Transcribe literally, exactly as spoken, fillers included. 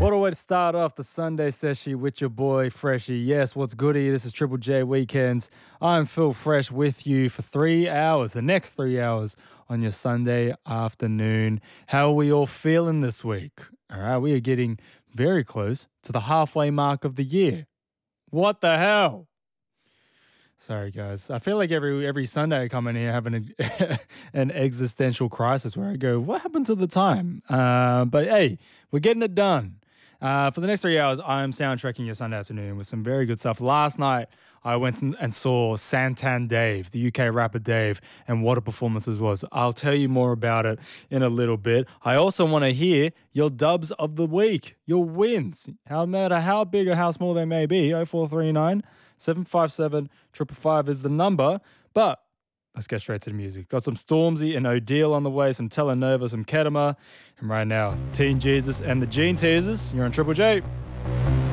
What a way to start off the Sunday session with your boy Freshie. Yes, what's goody? This is Triple J Weekends. I'm Phil Fresh with you for three hours, the next three hours on your Sunday afternoon. How are we all feeling this week? All right, we are getting very close to the halfway mark of the year. What the hell? Sorry, guys. I feel like every every Sunday I come in here having a, an existential crisis where I go, what happened to the time? Uh, but hey, we're getting it done. Uh, for the next three hours, I'm soundtracking your Sunday afternoon with some very good stuff. Last night, I went and, and saw Santan Dave, the U K rapper Dave, and what a performance it was. I'll tell you more about it in a little bit. I also want to hear your dubs of the week, your wins, no matter how big or how small they may be. oh four three nine, seven five seven, five five five is the number. But let's get straight to the music. Got some Stormzy and Odile on the way, some Telenova, some Kedema. And right now, Teen Jesus and the Gene Teasers. You're on Triple J.